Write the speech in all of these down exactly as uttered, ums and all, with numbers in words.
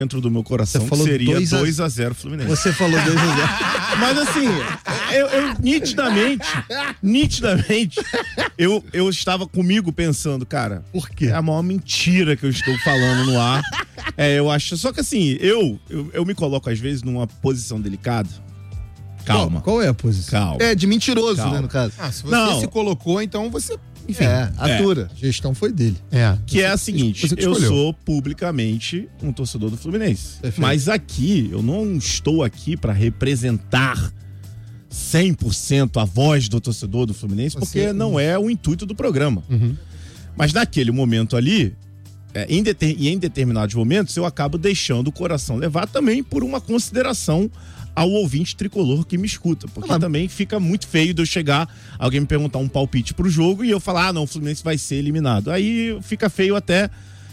dentro do meu coração que seria dois a zero Fluminense. Você falou dois a zero. Mas assim, eu, eu nitidamente, nitidamente, eu, eu estava comigo pensando, cara, por quê? É a maior mentira que eu estou falando no ar. É, eu acho, só que assim, eu, eu, eu me coloco às vezes numa posição delicada. Calma. Qual, qual é a posição? Calma. É, de mentiroso, Calma. né, no caso. Ah, se você Não. se colocou, então você... Enfim. É, atura. A gestão foi dele. É. Que é a seguinte, você que eu escolheu. sou publicamente um torcedor do Fluminense. Perfeito. Mas aqui, eu não estou aqui para representar cem por cento a voz do torcedor do Fluminense, porque Você- não é o intuito do programa. Uhum. Mas naquele momento ali, é, em deter- e em determinados momentos, eu acabo deixando o coração levar também por uma consideração ao ouvinte tricolor que me escuta. Porque Mas- também fica muito feio de eu chegar, alguém me perguntar um palpite pro jogo e eu falar, ah, não, o Fluminense vai ser eliminado. Aí fica feio até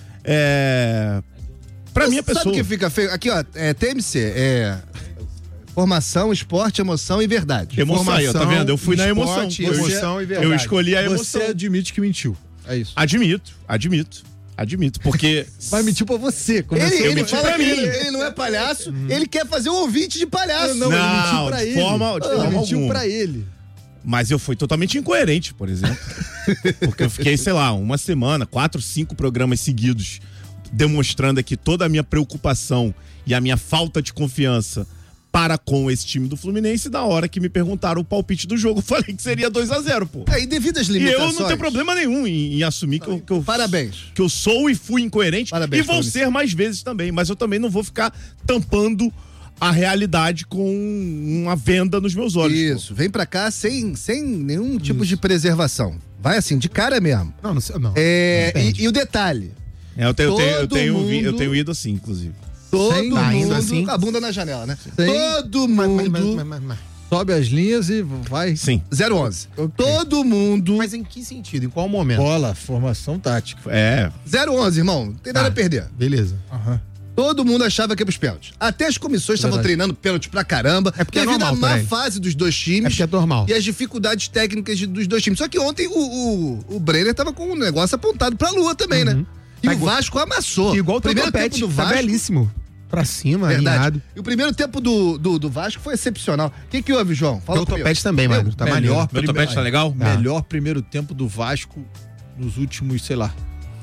é, pra minha pessoa. Sabe o que fica feio? Aqui, ó, é T M C, é... Formação, esporte, emoção e verdade. Emoção aí, ó, tá vendo? Eu fui na emoção. esporte, Eu- emoção e verdade. Eu escolhi a Você emoção. admite que mentiu. É isso. Admito, admito, admito, porque... Mas mentiu pra você. Começou Ele, a ele mentir fala pra que mim. ele, ele não é palhaço, ele quer fazer o ouvinte de palhaço. Não, ele mentiu Não, pra de ele. forma- de ele forma mentiu alguma. pra ele. Mas eu fui totalmente incoerente, por exemplo. Porque eu fiquei, sei lá, uma semana, quatro, cinco programas seguidos, demonstrando aqui toda a minha preocupação e a minha falta de confiança para com esse time do Fluminense. Na hora que me perguntaram o palpite do jogo, eu falei que seria dois a zero, pô. Aí, devido às E limitações... eu não tenho problema nenhum em, em assumir que eu, que eu... Parabéns. Que eu sou e fui incoerente. Parabéns, e vou Fluminense. ser mais vezes também. Mas eu também não vou ficar tampando a realidade com uma venda nos meus olhos. Isso, vem pra cá sem, sem nenhum tipo de preservação. Vai assim, de cara mesmo. Não, não sei. Não. É, Depende. e, e o detalhe, É, eu, tenho, eu, tenho, eu, Todo tenho, vi- eu mundo- tenho ido assim, inclusive. todo Sem- mundo... ainda assim? A bunda na janela, né? Sem- Todo Mas, mundo... mas, mas, mas, mas, Sobe as linhas e vai. Sim. zero onze. Ok. Todo mundo... mas em que sentido? Em qual momento? Bola, formação tática. É. zero onze, irmão. Não tem nada Ah. a perder. Beleza. Aham. Todo mundo achava que ia pros pênaltis. Até as comissões estavam Verdade. treinando pênalti pra caramba. É porque é devido à normal má também. fase dos dois É times. porque é normal. E as dificuldades técnicas de- dos dois times. Só que ontem o, o, o Brenner tava com um negócio apontado pra lua também, né? E Tá o igual- Vasco amassou. Igual o teu primeiro topete, tempo do tá Vasco. belíssimo. Pra cima, Verdade. alinhado. E o primeiro tempo do, do, do Vasco foi excepcional. O que, que houve, João? Fala Teu comigo. topete também, Meu, mano. Tá melhor maneiro. Meu primeiro- topete tá legal? Ah. Melhor primeiro tempo do Vasco nos últimos, sei lá,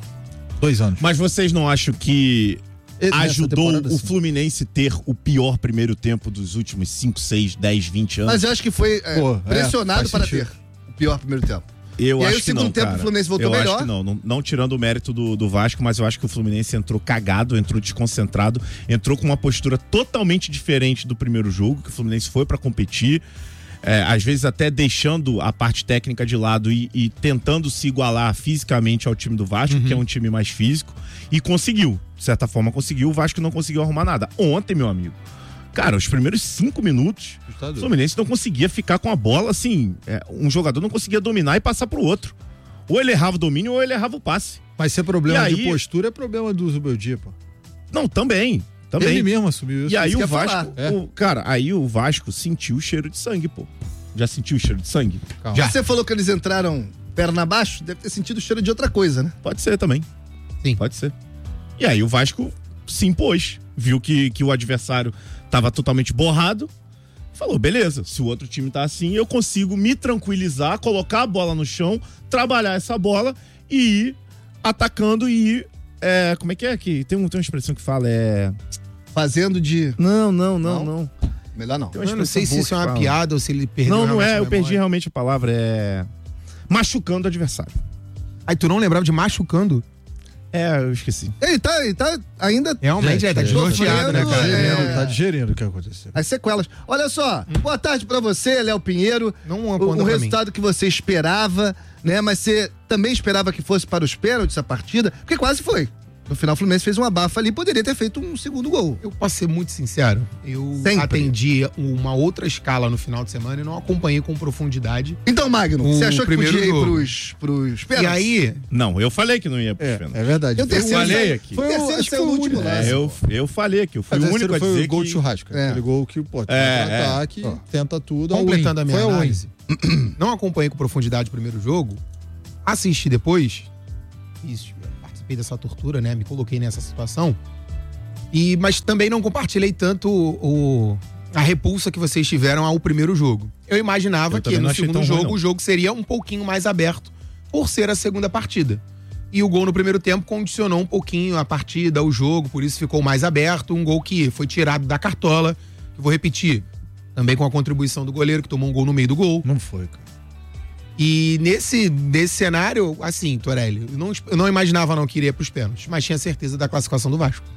dois anos. Mas vocês não acham que E- nessa ajudou temporada, o sim. Fluminense ter o pior primeiro tempo dos últimos cinco, seis, dez, vinte anos? Mas eu acho que foi é, Pô, é, pressionado faz para sentido. ter o pior primeiro tempo. Eu E aí acho o que segundo não, tempo cara. o Fluminense voltou eu melhor. acho que não, não, não tirando o mérito do, do Vasco, mas eu acho que o Fluminense entrou cagado, entrou desconcentrado, entrou com uma postura totalmente diferente do primeiro jogo, que o Fluminense foi pra competir, é, às vezes até deixando a parte técnica de lado e, e tentando se igualar fisicamente ao time do Vasco, que é um time mais físico, e conseguiu, de certa forma conseguiu, o Vasco não conseguiu arrumar nada. Ontem, meu amigo, cara, os primeiros cinco minutos, o Fluminense não conseguia ficar com a bola, assim, é, um jogador não conseguia dominar e passar pro outro. Ou ele errava o domínio ou ele errava o passe. Mas se é problema E de aí- postura, é problema do Zubeldia, pô. Não, também, também. Ele mesmo assumiu isso. E aí isso o que eu ia Vasco, falar. o- cara, aí o Vasco sentiu o cheiro de sangue, pô. Já sentiu o cheiro de sangue? Calma. Já. Você falou que eles entraram perna abaixo, deve ter sentido o cheiro de outra coisa, né? Pode ser também. Sim. Pode ser. E aí o Vasco se impôs, viu que, que o adversário tava totalmente borrado, falou, beleza, se o outro time tá assim, eu consigo me tranquilizar, colocar a bola no chão, trabalhar essa bola e ir atacando e ir, é, como é que é que tem, um, tem uma expressão que fala, é... Fazendo de... Não, não, não, Não? não. Melhor não. Tem uma Eu não sei expressão se isso é boa uma que fala. piada ou se ele perdeu Não, não realmente é, a eu perdi memória. realmente a palavra, é... Machucando o adversário. Aí tu não lembrava de machucando. É, eu esqueci. Ele tá, ele tá ainda... Realmente, é, tá desnorteado, né, cara? É. Digerindo, Tá digerindo o que aconteceu. As sequelas. Olha só, boa tarde pra você, Léo Pinheiro. Não o, aponta o pra resultado que você esperava, né? Mas você também esperava que fosse para os pênaltis a partida, porque quase foi. No final, o Fluminense fez um abafa ali e poderia ter feito um segundo gol. Eu posso ser muito sincero, eu Sempre. atendi uma outra escala no final de semana e não acompanhei com profundidade. Então, Magno, O você achou que primeiro podia ir jogo. pros, pros E pênaltis? aí, Não, eu falei que não ia pros É, pênaltis. é verdade. Eu Foi o- terceiro falei saiu- aqui. Foi o terceiro acho que saiu foi no o último único. lance. É, eu, eu falei aqui, eu fui O o único a foi dizer o gol que... de churrasco. É. Aquele gol que, pô, tenta É, ataque, é. tenta tudo. completando a all-in. minha Foi all-in. análise, não acompanhei com profundidade o primeiro jogo, assisti depois, fiz, participei dessa tortura, né? Me coloquei nessa situação. E, mas também não compartilhei tanto o, o- a repulsa que vocês tiveram ao primeiro jogo. Eu imaginava Eu que também não no achei segundo tão ruim, jogo não. o jogo seria um pouquinho mais aberto, por ser a segunda partida. E o gol no primeiro tempo condicionou um pouquinho a partida, o jogo, por isso ficou mais aberto. Um gol que foi tirado da cartola, que vou repetir, também com a contribuição do goleiro, que tomou um gol no meio do gol. Não foi, cara. E nesse, nesse cenário, assim, Torelli, eu não, eu não imaginava não que iria pros pênaltis, mas tinha certeza da classificação do Vasco.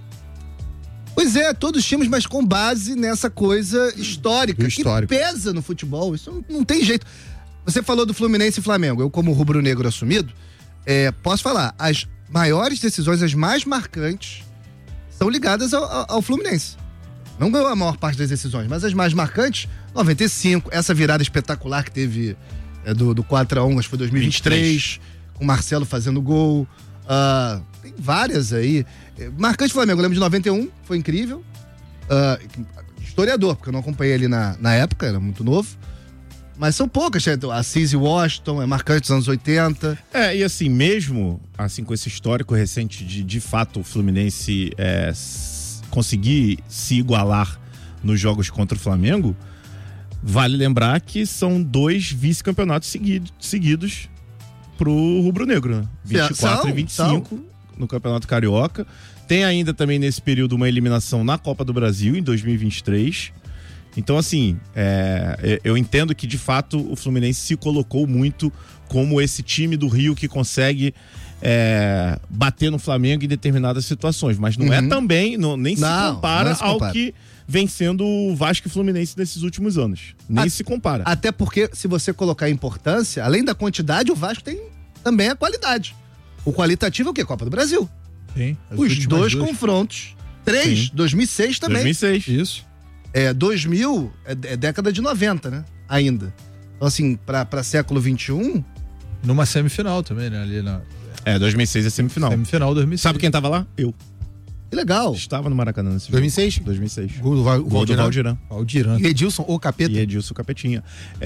Pois é, todos os times, mas com base nessa coisa histórica, Do histórico. que pesa no futebol. Isso não, não tem jeito. Você falou do Fluminense e Flamengo. Eu, como rubro-negro assumido, é, posso falar, as maiores decisões, as mais marcantes, são ligadas ao, ao- ao Fluminense. Não ganhou a maior parte das decisões, mas as mais marcantes, noventa e cinco, essa virada espetacular que teve é, do, do quatro a um, acho que foi dois mil e vinte e três, com o Marcelo fazendo gol. Ah, tem várias aí. É, Marcante Flamengo, eu lembro de noventa e um, foi incrível. Ah, historiador, porque eu não acompanhei ele na, na época, era muito novo. Mas são poucas, é, Assis e Washington, é marcante dos anos oitenta. É, e assim, mesmo assim com esse histórico recente de de fato o Fluminense é, s- conseguir se igualar nos jogos contra o Flamengo, vale lembrar que são dois vice-campeonatos seguidos, seguidos pro rubro-negro, né? vinte e quatro São, e vinte e cinco no Campeonato Carioca. Tem ainda também nesse período uma eliminação na Copa do Brasil em dois mil e vinte e três. Então, assim, é, eu entendo que, de fato, o Fluminense se colocou muito como esse time do Rio que consegue é, bater no Flamengo em determinadas situações. Mas não é Uhum. também, não, nem se Não, compara não se ao compara. que vem sendo o Vasco e Fluminense nesses últimos anos. Nem A- se compara. Até porque, se você colocar a importância, além da quantidade, o Vasco tem também a qualidade. O qualitativo é o quê? Copa do Brasil. Sim. as Os últimas dois duas. confrontos. Três, Sim. dois mil e seis também. dois mil e seis. Isso. É, dois mil é, é década de noventa, né? Ainda. Então, assim, pra, pra século vinte e um, Numa semifinal também, né? Ali na É, dois mil e seis é semifinal. semifinal dois mil e seis. Sabe quem tava lá? Eu. que legal. Estava no Maracanã nesse dois mil e jogo. seis? dois mil e seis. Gol do Val- Gol do Valdirão. Valdirão. Aldirão. E Edilson, o capeta. E Edilson Capetinha.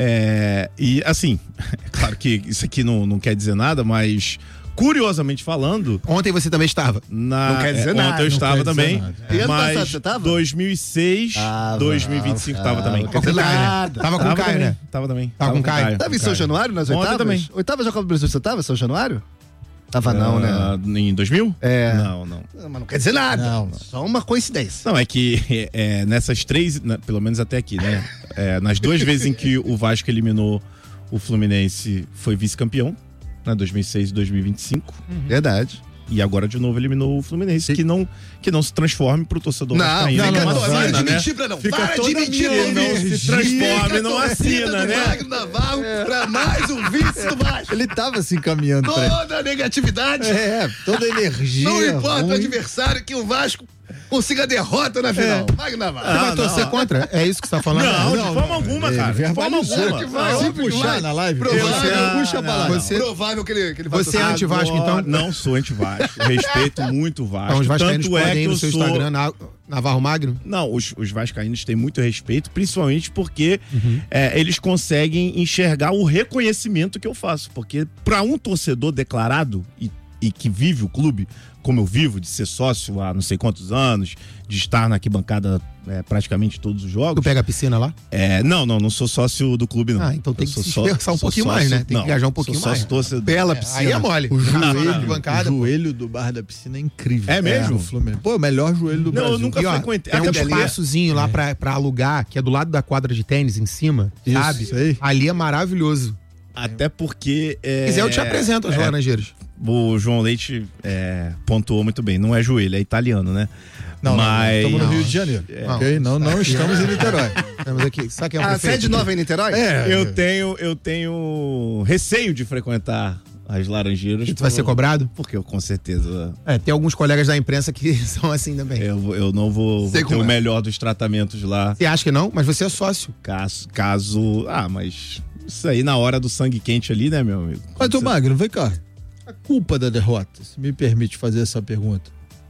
É, e assim, é claro que isso aqui não, não quer dizer nada, mas curiosamente falando, Ontem você também estava. na, Não quer dizer é, nada, ontem eu não estava quer dizer também, nada. E ano mas passado você tava? dois mil e seis, Tava, dois mil e vinte e cinco tava tava. também. Quer dizer Tava com o Caio, né? nada. Tava com o Caio, também, né? Tava também. Tava com o Caio. Tava em São Januário nas Ontem oitavas? também. Oitavas da Copa do Brasil, você tava em São Januário? Tava não, né? Ah, em dois mil? É. Não, não. Não, mas não quer dizer nada. Não. Só uma coincidência. Não, é que é, nessas três, na- pelo menos até aqui, né? É, nas duas vezes em que o Vasco eliminou o Fluminense, foi vice-campeão, né? dois mil e seis e dois mil e vinte e cinco. Verdade. E agora de novo eliminou o Fluminense, que não, que não se transforme pro torcedor vascaíno. fica- Não, não, para assina, de né? mentir pra não. Fica para toda de mentir, minha não energia. Se transforme, não assina, né? Magno Navarro pra mais um vice do Vasco. Ele tava assim caminhando pra ele. Toda a negatividade. É, toda a energia. Não importa o ruim. adversário, que o Vasco consiga a derrota na final. Magno Navarro. Você vai não, torcer não. contra? É isso que você tá falando? Não, de Não, forma não, alguma, ele cara. De forma verbalizou alguma. que vai. Se Óbvio que puxar vai. na live, Provável. você Ah, puxa a não, palavra. Você- Provável que ele, que ele vai Você é torcer. anti-Vasco, então? Agora, Não sou anti-Vasco. Respeito muito o Vasco. Então os vascaínos Tanto é podem que ir no eu seu sou... Instagram, Na- Navarro Magno? Não, os, os vascaínos têm muito respeito, principalmente porque é, eles conseguem enxergar o reconhecimento que eu faço. Porque para um torcedor declarado e, e que vive o clube, como eu vivo, de ser sócio há não sei quantos anos, de estar na arquibancada é, praticamente todos os Tu jogos. pega a piscina lá? É, não, não, não sou sócio do clube, não. Ah, então tem Eu que sou se só- esforçar um sou pouquinho sócio- mais, né? Tem que não, viajar um pouquinho sou sócio mais. torcedor. Bela É, piscina. aí é mole. O Na joelho, bancada, o pô. joelho do bar da piscina é incrível. É mesmo? no Fluminense. Pô, o melhor joelho do Não, eu Brasil. nunca E, ó, frequentei. tem um Até porque- espaçozinho lá pra, pra alugar, que é do lado da quadra de tênis, em cima, Isso, sabe? sei. Ali é maravilhoso. Até porque. É, Se quiser, eu te apresento as é, laranjeiras. O João Leite é, pontuou muito bem. Não é joelho, é italiano, né? Não, Mas. estamos no Não. Rio de Janeiro. Não. Ok? Não, não estamos em Niterói. Temos aqui. Sabe quem é o A prefeito? sede nova em Niterói? É, Eu tenho, eu tenho receio de frequentar as Laranjeiras. E tu vai ser cobrado? Porque eu com certeza. É, tem alguns colegas da imprensa que são assim também. Eu, eu não vou, Sei vou ter como o é. melhor dos tratamentos lá. Você acha que não? Mas você é sócio. Caso. caso ah, mas. Isso aí na hora do sangue quente ali, né, meu amigo? Mas, ô Você- Magno, vem cá. A culpa da derrota, se me permite fazer essa pergunta.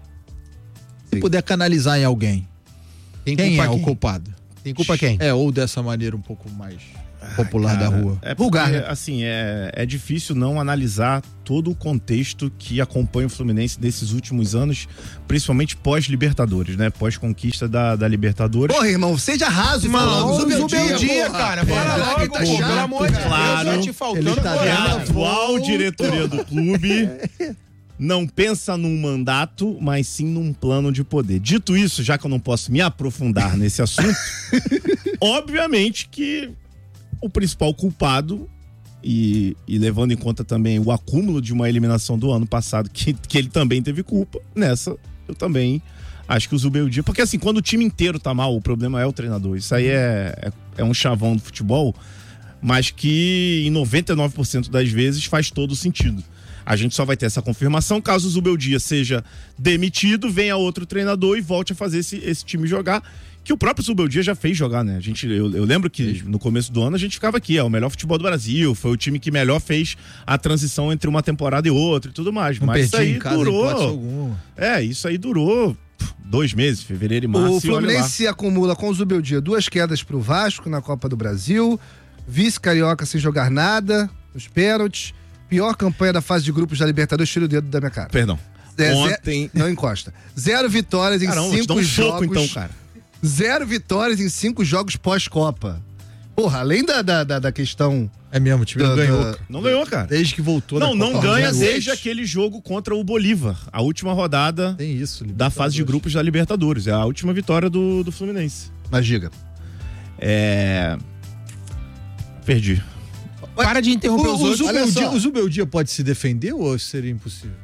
Se Sim. puder canalizar em alguém, Tem quem culpa é o quem? culpado? Tem culpa quem? É, ou dessa maneira um pouco mais popular Cara, da rua. É Vulgar, porque, né? assim, é, é difícil não analisar todo o contexto que acompanha o Fluminense nesses últimos anos, principalmente pós-Libertadores, né? Pós-conquista da, da Libertadores. Porra, irmão, seja raso, Mano, falando o Zubeldia, Zubeldia, porra. cara. Fala É, logo, tá pô, chato, pelo amor de Deus. claro. Tá te faltando Ele tá E a coragem. atual diretoria do clube não pensa num mandato, mas sim num plano de poder. Dito isso, já que eu não posso me aprofundar nesse assunto, obviamente que o principal culpado, e, e levando em conta também o acúmulo de uma eliminação do ano passado, que, que ele também teve culpa, nessa eu também acho que o Zubeldia... Porque assim, quando o time inteiro tá mal, o problema é o treinador. Isso aí é, é, é um chavão do futebol, mas que em noventa e nove por cento das vezes faz todo sentido. A gente só vai ter essa confirmação caso o Zubeldia seja demitido, venha outro treinador e volte a fazer esse, esse time jogar, que o próprio Zubeldia já fez jogar, né? A gente, eu, eu lembro que no começo do ano a gente ficava aqui, é o melhor futebol do Brasil, foi o time que melhor fez a transição entre uma temporada e outra e tudo mais. Não Mas isso perdi aí em casa, hipótese durou. alguma. É, isso aí durou pff, dois meses, fevereiro e março. O e olha Fluminense acumula com o Zubeldia duas quedas pro Vasco na Copa do Brasil, vice-carioca sem jogar nada, os pênaltis, pior campanha da fase de grupos da Libertadores, tira o dedo da minha cara. lá. Perdão. É, Ontem. ze- Não encosta. Zero vitórias em Caramba, te dá cinco um jogos. soco então, cara. Zero vitórias em cinco jogos pós-Copa. Porra, além da, da, da, da questão... É mesmo, o time não Da- ganhou. da- cara. Não ganhou, cara. Desde que voltou Não, da não Copa ganha do desde Brasil. aquele jogo contra o Bolívar, a última rodada Tem isso. da fase de grupos da Libertadores. É a última vitória do, do Fluminense. Mas diga. É. Perdi. Para de interromper O, os o, outros. Olha Zubeldia, só. o Zubeldia pode se defender ou seria impossível?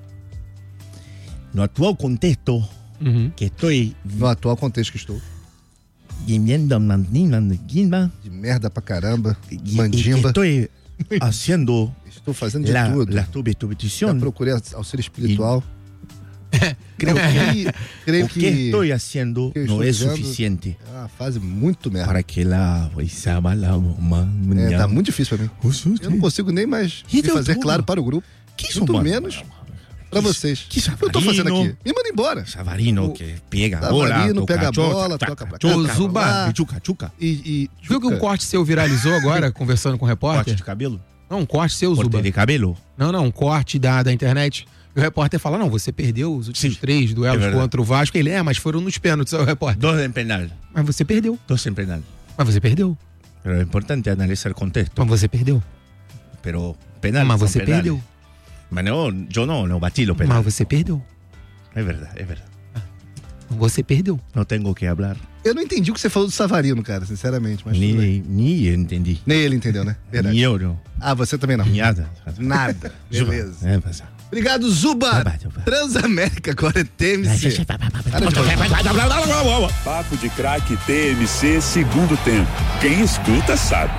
No atual contexto Uhum. que estou No atual contexto que estou. viviendo mandimba, De merda pra caramba. que Mandimba. estou haciendo Estou fazendo de la, tudo. la Já substitución, procurei auxílio espiritual. creo que Creio o que que estou haciendo que eu não estou é fazendo- suficiente é uma fase muito merda. para que la Isaba la É, tá muito difícil pra mim. Eu não consigo nem mais E me deu fazer tudo. claro para o grupo. Que Muito mano? menos pra vocês. que O que eu tô fazendo savarino. aqui? Me manda embora. Savarino que pega Savarino bola, pega a toca, bola, tchoca, toca pra tchoca, cá, Ô, pra Zuba, lá. tchuca, tchuca. E, e Viu que um Juca, corte seu viralizou agora, conversando com o Corte repórter? de cabelo? Não, um corte seu, Corte Zuba. de cabelo? Não, não, um corte da, da internet. E o repórter fala, não, você perdeu os últimos Sim, três é duelos verdade. contra o Vasco. Ele, é, mas foram nos pênaltis, é o repórter. Dos en penal. Mas você perdeu. Dos en penal. Mas você perdeu. Pero é importante analisar o contexto. Mas você perdeu. Pero penal Mas son você penales. perdeu. Mas não, eu não, não bati o penal. Mas você perdeu. É verdade, é verdade. Você perdeu. Não tenho que falar. eu não entendi o que você falou do Savarino, cara, sinceramente. Mas tudo bem. Nem, nem eu entendi. Nem ele entendeu, né? Verdade. Nem eu não. Ah, você também não. Nada. Nada. Beleza. É, mas... Obrigado, Zuba. Tá bom, tá bom. Transamérica agora é T M C. Para de falar. Papo de Craque T M C segundo tempo. Quem escuta sabe.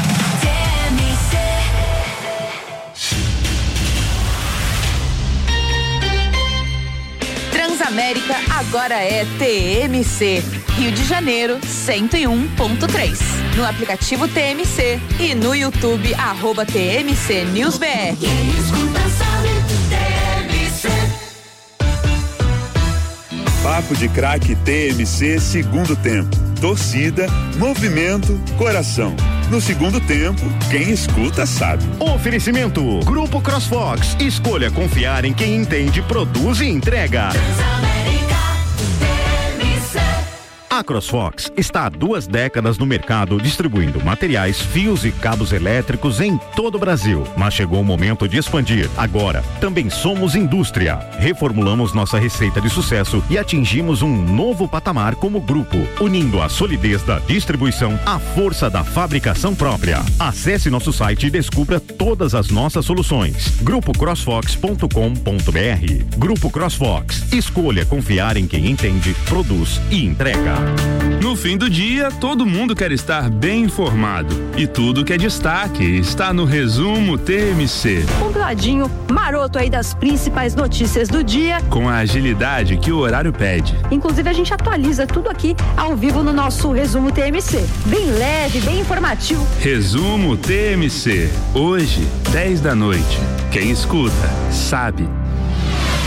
Transamérica agora é T M C. Rio de Janeiro, cento e um ponto três. No aplicativo T M C e no YouTube, arroba T M C News B R. Papo de Craque T M C segundo tempo. Torcida, movimento, coração. No segundo tempo, quem escuta sabe. Oferecimento Grupo CrossFox. Escolha confiar em quem entende, produz e entrega. A CrossFox está há duas décadas no mercado distribuindo materiais, fios e cabos elétricos em todo o Brasil. Mas chegou o momento de expandir. Agora, também somos indústria. Reformulamos nossa receita de sucesso e atingimos um novo patamar como grupo, unindo a solidez da distribuição à força da fabricação própria. Acesse nosso site e descubra todas as nossas soluções. grupo crossfox ponto com ponto b r. Grupo CrossFox. Escolha confiar em quem entende, produz e entrega. No fim do dia, todo mundo quer estar bem informado. E tudo que é destaque está no Resumo T M C. Compiladinho, maroto aí das principais notícias do dia. Com a agilidade que o horário pede. Inclusive, a gente atualiza tudo aqui ao vivo no nosso Resumo T M C. Bem leve, bem informativo. Resumo T M C. Hoje, dez da noite. Quem escuta, sabe.